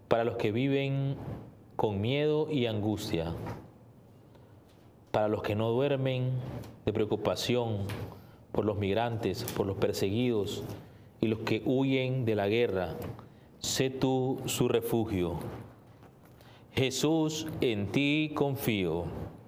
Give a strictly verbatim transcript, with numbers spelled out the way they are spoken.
para los que viven con miedo y angustia, para los que no duermen de preocupación por los migrantes, por los perseguidos y los que huyen de la guerra. Sé tú su refugio. Jesús, en ti confío.